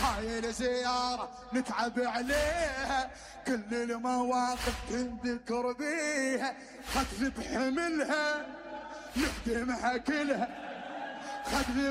هاي الزيارة نتعب عليها، كل المواقف تنذكر بيها، خذ بحملها نخدمها كلها، خذ